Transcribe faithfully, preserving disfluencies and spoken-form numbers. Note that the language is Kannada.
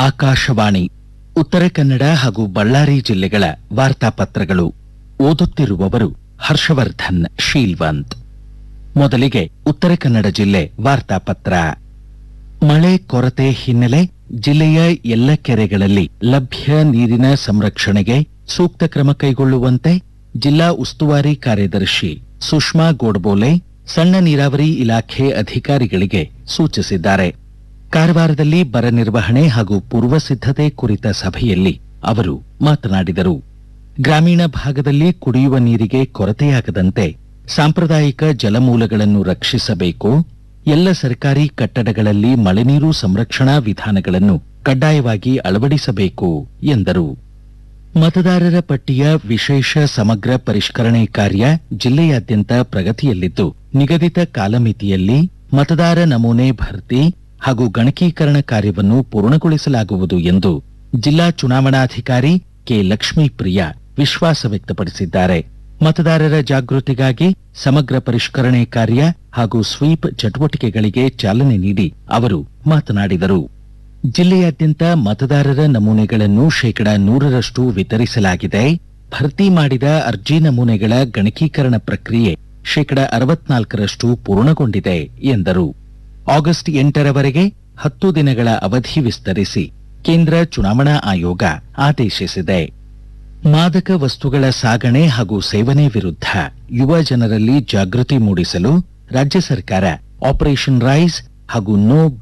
ಆಕಾಶವಾಣಿ ಉತ್ತರ ಕನ್ನಡ ಹಾಗೂ ಬಳ್ಳಾರಿ ಜಿಲ್ಲೆಗಳ ವಾರ್ತಾಪತ್ರಗಳು. ಓದುತ್ತಿರುವವರು ಹರ್ಷವರ್ಧನ್ ಶೀಲ್ವಂತ್. ಮೊದಲಿಗೆ ಉತ್ತರ ಕನ್ನಡ ಜಿಲ್ಲೆ ವಾರ್ತಾಪತ್ರ. ಮಳೆ ಕೊರತೆ ಹಿನ್ನೆಲೆ ಜಿಲ್ಲೆಯ ಎಲ್ಲ ಕೆರೆಗಳಲ್ಲಿ ಲಭ್ಯ ನೀರಿನ ಸಂರಕ್ಷಣೆಗೆ ಸೂಕ್ತ ಕ್ರಮ ಕೈಗೊಳ್ಳುವಂತೆ ಜಿಲ್ಲಾ ಉಸ್ತುವಾರಿ ಕಾರ್ಯದರ್ಶಿ ಸುಷ್ಮಾ ಗೋಡ್ಬೋಲೆ ಸಣ್ಣ ನೀರಾವರಿ ಇಲಾಖೆ ಅಧಿಕಾರಿಗಳಿಗೆ ಸೂಚಿಸಿದ್ದಾರೆ. ಕಾರವಾರದಲ್ಲಿ ಬರ ನಿರ್ವಹಣೆ ಹಾಗೂ ಪೂರ್ವ ಸಿದ್ಧತೆ ಕುರಿತ ಸಭೆಯಲ್ಲಿ ಅವರು ಮಾತನಾಡಿದರು. ಗ್ರಾಮೀಣ ಭಾಗದಲ್ಲಿ ಕುಡಿಯುವ ನೀರಿಗೆ ಕೊರತೆಯಾಗದಂತೆ ಸಾಂಪ್ರದಾಯಿಕ ಜಲಮೂಲಗಳನ್ನು ರಕ್ಷಿಸಬೇಕು. ಎಲ್ಲ ಸರ್ಕಾರಿ ಕಟ್ಟಡಗಳಲ್ಲಿ ಮಳೆನೀರು ಸಂರಕ್ಷಣಾ ವಿಧಾನಗಳನ್ನು ಕಡ್ಡಾಯವಾಗಿ ಅಳವಡಿಸಬೇಕು ಎಂದರು. ಮತದಾರರ ಪಟ್ಟಿಯ ವಿಶೇಷ ಸಮಗ್ರ ಪರಿಷ್ಕರಣೆ ಕಾರ್ಯ ಜಿಲ್ಲೆಯಾದ್ಯಂತ ಪ್ರಗತಿಯಲ್ಲಿದ್ದು, ನಿಗದಿತ ಕಾಲಮಿತಿಯಲ್ಲಿ ಮತದಾರ ನಮೂನೆ ಭರ್ತಿ ಹಾಗೂ ಗಣಕೀಕರಣ ಕಾರ್ಯವನ್ನು ಪೂರ್ಣಗೊಳಿಸಲಾಗುವುದು ಎಂದು ಜಿಲ್ಲಾ ಚುನಾವಣಾಧಿಕಾರಿ ಕೆ ಲಕ್ಷ್ಮೀಪ್ರಿಯಾ ವಿಶ್ವಾಸ ವ್ಯಕ್ತಪಡಿಸಿದ್ದಾರೆ. ಮತದಾರರ ಜಾಗೃತಿಗಾಗಿ ಸಮಗ್ರ ಪರಿಷ್ಕರಣೆ ಕಾರ್ಯ ಹಾಗೂ ಸ್ವೀಪ್ ಚಟುವಟಿಕೆಗಳಿಗೆ ಚಾಲನೆ ನೀಡಿ ಅವರು ಮಾತನಾಡಿದರು. ಜಿಲ್ಲೆಯಾದ್ಯಂತ ಮತದಾರರ ನಮೂನೆಗಳನ್ನು ಶೇಕಡ ನೂರರಷ್ಟು ವಿತರಿಸಲಾಗಿದೆ. ಭರ್ತಿ ಮಾಡಿದ ಅರ್ಜಿ ನಮೂನೆಗಳ ಗಣಕೀಕರಣ ಪ್ರಕ್ರಿಯೆ ಶೇಕಡ ಅರವತ್ನಾಲ್ಕರಷ್ಟು ಪೂರ್ಣಗೊಂಡಿದೆ ಎಂದರು. ಆಗಸ್ಟ್ ಎಂಟರವರೆಗೆ ಹತ್ತು ದಿನಗಳ ಅವಧಿ ವಿಸ್ತರಿಸಿ ಕೇಂದ್ರ ಚುನಾವಣಾ ಆಯೋಗ ಆದೇಶಿಸಿದೆ. ಮಾದಕ ವಸ್ತುಗಳ ಸಾಗಣೆ ಹಾಗೂ ಸೇವನೆ ವಿರುದ್ಧ ಯುವ ಜನರಲ್ಲಿ ಜಾಗೃತಿ ಮೂಡಿಸಲು ರಾಜ್ಯ ಸರ್ಕಾರ ಆಪರೇಷನ್ ರೈಸ್ ಹಾಗೂ ನೋ